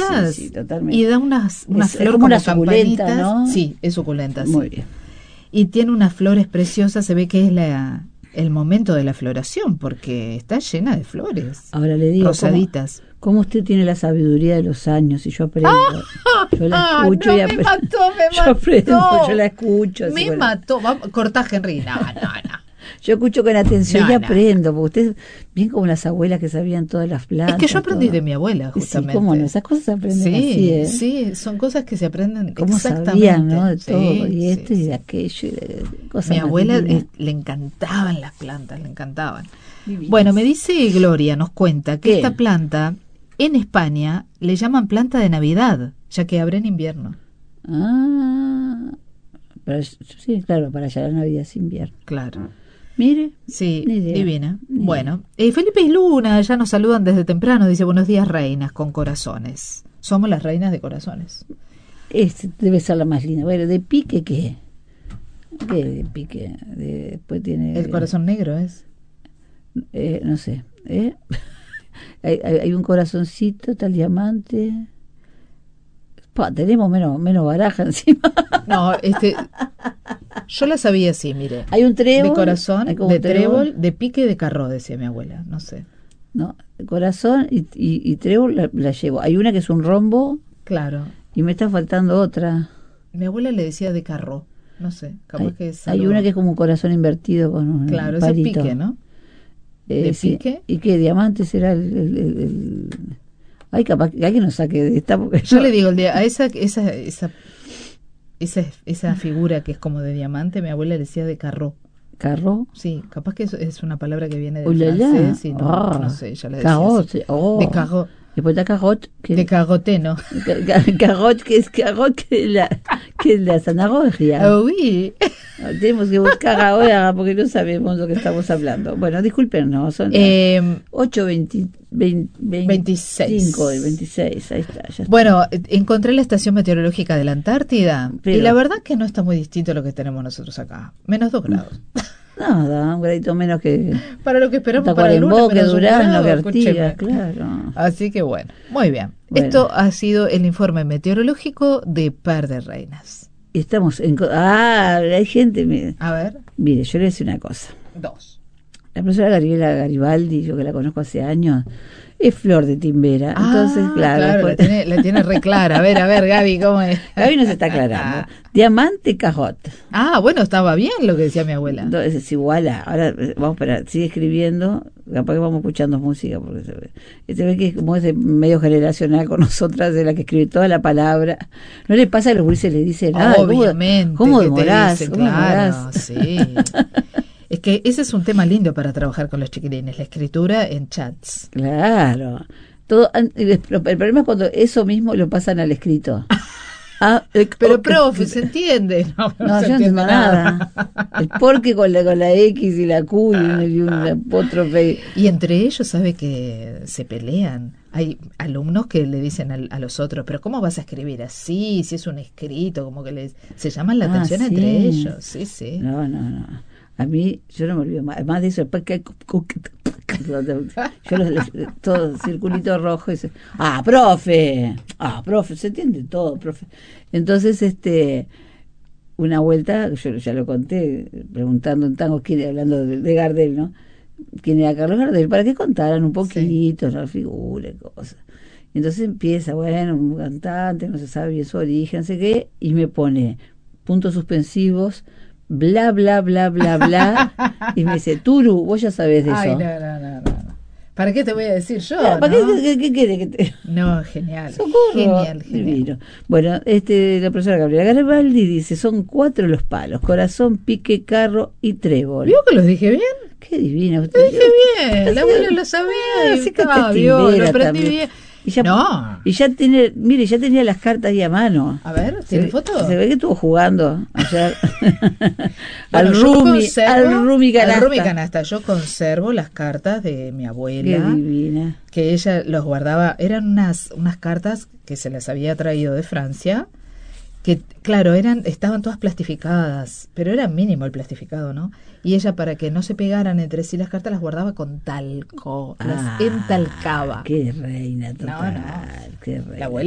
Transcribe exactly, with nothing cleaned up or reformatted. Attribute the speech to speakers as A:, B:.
A: hojitas
B: sí, sí, totalmente.
A: y da unas, unas
B: es,
A: flores
B: es como
A: como
B: una suculenta,
A: campanitas.
B: ¿no?
A: Sí, es suculenta,
B: Muy
A: sí.
B: bien.
A: Y tiene unas flores preciosas, se ve que es la el momento de la floración, porque está llena de flores.
B: Ahora le digo,
A: rosaditas.
B: ¿cómo, cómo usted tiene la sabiduría de los años y yo aprendo? Yo la escucho
A: no,
B: y
A: me
B: aprendo.
A: mató, me
B: Yo
A: mató.
B: aprendo, yo la escucho. así,
A: Me
B: bueno.
A: mató. Vamos, cortá, Henry. No, no, no.
B: Yo escucho con atención
A: No,
B: y
A: no.
B: aprendo, porque usted, bien como las abuelas que sabían todas las plantas.
A: Es que yo aprendí
B: todo.
A: de mi abuela, justamente.
B: Sí, cómo no, esas cosas se aprenden
A: sí,
B: así, ¿eh?
A: Sí, son cosas que se aprenden
B: cómo
A: exactamente.
B: sabían, ¿no? De
A: sí,
B: todo, y esto
A: sí,
B: y de
A: sí.
B: aquello, y de cosas
A: Mi
B: más
A: abuela
B: divinas.
A: eh, le encantaban las plantas, le encantaban.
B: Divinas.
A: Bueno, me dice Gloria, nos cuenta que
B: ¿Qué?
A: esta planta en España le llaman planta de Navidad, ya que abre en invierno.
B: Ah, para, sí, claro, para allá la Navidad es invierno.
A: Claro.
B: Mire,
A: Sí,
B: ni idea,
A: divina.
B: ni
A: Bueno, eh, Felipe y Luna ya nos saludan desde temprano. Dice, buenos días, reinas, con corazones. Somos las reinas de corazones.
B: Este debe ser la más linda. Bueno, ¿de pique qué? ¿Qué de pique? De, después tiene...
A: El corazón negro es.
B: Eh, no sé. ¿eh? hay, hay, hay un corazoncito, tal diamante. Pa, tenemos menos, menos baraja encima.
A: No, este... Yo la sabía así, mire.
B: Hay un trébol.
A: De corazón,
B: hay como
A: de
B: un trébol.
A: trébol, de pique, de carro, decía mi abuela. No sé.
B: No, corazón y, y, y trébol la, la llevo. Hay una que es un rombo.
A: Claro.
B: Y me está faltando otra.
A: Mi abuela le decía de carro. No sé, capaz
B: Hay,
A: que es
B: hay
A: algo...
B: una que es como un corazón invertido con un
A: Claro, ese
B: palito.
A: pique, ¿no?
B: Eh,
A: ¿De
B: sí.
A: pique?
B: ¿Y qué? ¿Diamante será el...? el, el, el... Ay, capaz que alguien nos saque de esta... Porque
A: Yo
B: no.
A: le digo, el día, a esa, esa, esa, esa, esa figura que es como de diamante, mi abuela le decía de carro.
B: ¿Carro?
A: Sí, capaz que es, es una palabra que viene del
B: Ulala.
A: francés y no,
B: Ah,
A: no sé, ya le decía
B: carot,
A: así.
B: oh.
A: De carro,
B: Después está carot. Que
A: de cagote, ¿no?
B: ca- ca- carot, que es carot, que es la, que es la zanahoria.
A: Ah, oui.
B: Tenemos que buscar ahora porque no sabemos lo que estamos hablando. Bueno, discúlpenos, son
A: Eh,
B: ocho veinte, veinte, veinticinco y veintiséis, ahí está. Ya está.
A: bueno, eh, encontré la estación meteorológica de la Antártida
B: Pero-
A: y la verdad que no está muy distinto a lo que tenemos nosotros acá. Menos dos grados.
B: Nada, un gradito menos que
A: Para lo que esperamos para el
B: Tacuarembó,
A: lunes,
B: que
A: menos un
B: Durán,
A: grado,
B: que Artigas,
A: escúcheme.
B: claro.
A: Así que bueno, muy bien.
B: Bueno.
A: Esto ha sido el informe meteorológico de Par de Reinas.
B: Estamos en... co- Ah, hay gente... Mire,
A: A ver,
B: mire, yo le voy a decir una cosa.
A: dos.
B: La profesora Gabriela Garibaldi, yo que la conozco hace años, es flor de timbera. Entonces,
A: Ah,
B: claro...
A: la
B: después-
A: tiene, la tiene re clara. A ver, a ver, Gaby, ¿cómo es?
B: Gaby nos está aclarando. Diamante Cajot.
A: Ah, bueno, estaba bien lo que decía mi abuela.
B: Entonces es igual a... Ahora, eh, vamos a esperar, sigue escribiendo, capaz que vamos escuchando música, porque se ve, se ve que es como ese medio generacional con nosotras, de la que escribe toda la palabra. ¿No le pasa que los gurises le dicen, ah,
A: Obviamente.
B: ¿cómo, cómo
A: que te
B: demorás?
A: dicen,
B: ¿Cómo
A: claro,
B: demorás?
A: sí. Es que ese es un tema lindo para trabajar con los chiquilines, la escritura en chats.
B: Claro. Todo, an- el, el problema es cuando eso mismo lo pasan al escrito. Ah, eh,
A: Pero,
B: ok.
A: profe, ¿se entiende? No,
B: No,
A: se
B: yo no
A: entiende
B: entiendo nada. El porque con la, con la X y la Q y un, y un apóstrofe.
A: Y entre ellos, sabe que se pelean. Hay alumnos que le dicen al- a, los otros, pero ¿cómo vas a escribir así? Si es un escrito, como que les, se llaman la
B: Ah,
A: atención
B: sí.
A: entre ellos. Sí, sí.
B: No, no, no. A mí, yo no me olvido más. Además de eso, porque yo los, los- todo circulito rojo y dice, ah, profe, ah, profe, se entiende todo, profe. Entonces, este, una vuelta, yo ya lo conté, preguntando en tango, quién, hablando de, de Gardel, ¿no? ¿Quién era Carlos Gardel? Para que contaran un poquito, sí. La figura y cosas. Y entonces empieza, bueno, un cantante, no se sabe bien su origen, no sé qué, y me pone puntos suspensivos, bla, bla, bla, bla, bla, y me dice, Turu, vos ya sabés de eso.
A: Ay, no, no, no, no. ¿Para qué te voy a decir yo?
B: ¿Para
A: ¿no?
B: qué, qué, qué quiere que te...?
A: No, genial.
B: Socorro.
A: Genial, genial.
B: Divino. Bueno, este, la profesora Gabriela Garibaldi dice, son cuatro los palos, corazón, pique, carro y trébol.
A: ¿Vio que los dije bien?
B: Qué divina.
A: Lo dije bien, la abuela lo sabía y
B: Así que
A: estaba,
B: te
A: vio, lo
B: timbera
A: aprendí
B: también.
A: bien.
B: Y ya,
A: No.
B: y ya tiene, mire, ya tenía las cartas ahí a mano.
A: A ver,
B: Se
A: ¿tiene
B: ve-
A: foto?
B: Se ve que estuvo jugando ayer.
A: Bueno,
B: al
A: yo
B: Rumi,
A: conservo-
B: al Rumi Canasta.
A: al Rumi Canasta. Yo conservo las cartas de mi
B: Qué
A: abuela,
B: divina.
A: que ella los guardaba. Eran unas, unas cartas que se las había traído de Francia, que claro, eran, estaban todas plastificadas, pero era mínimo el plastificado, ¿no? Y ella, para que no se pegaran entre sí las cartas, las guardaba con talco, las
B: Ah,
A: entalcaba.
B: Qué reina total.
A: No, no.
B: Qué reina.
A: La abuela